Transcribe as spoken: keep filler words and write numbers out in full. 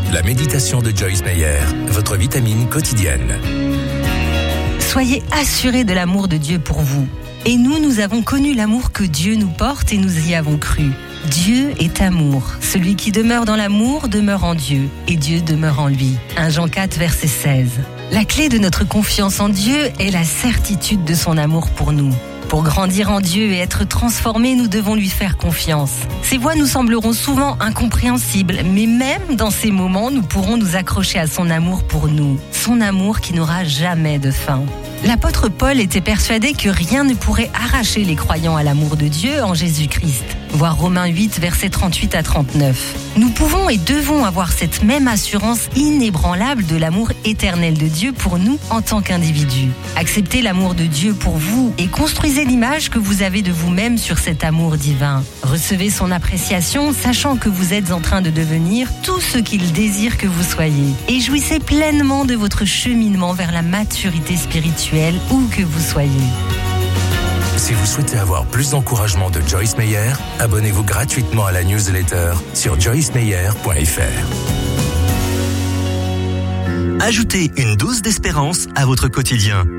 La méditation de Joyce Meyer, votre vitamine quotidienne. Soyez assurés de l'amour de Dieu pour vous. Et nous, nous avons connu l'amour que Dieu nous porte et nous y avons cru. Dieu est amour. Celui qui demeure dans l'amour demeure en Dieu et Dieu demeure en lui. premier Jean quatre, verset seize. La clé de notre confiance en Dieu est la certitude de son amour pour nous. Pour grandir en Dieu et être transformés, nous devons lui faire confiance. Ses voies nous sembleront souvent incompréhensibles, mais même dans ces moments, nous pourrons nous accrocher à son amour pour nous. Son amour qui n'aura jamais de fin. L'apôtre Paul était persuadé que rien ne pourrait arracher les croyants à l'amour de Dieu en Jésus-Christ. Voir Romains huit, versets trente-huit à trente-neuf. Nous pouvons et devons avoir cette même assurance inébranlable de l'amour éternel de Dieu pour nous en tant qu'individus. Acceptez l'amour de Dieu pour vous et construisez l'image que vous avez de vous-même sur cet amour divin. Recevez son appréciation, sachant que vous êtes en train de devenir tout ce qu'il désire que vous soyez. Et jouissez pleinement de votre cheminement vers la maturité spirituelle, où que vous soyez. Si vous souhaitez avoir plus d'encouragement de Joyce Meyer, abonnez-vous gratuitement à la newsletter sur joyce meyer point f r. Ajoutez une dose d'espérance à votre quotidien.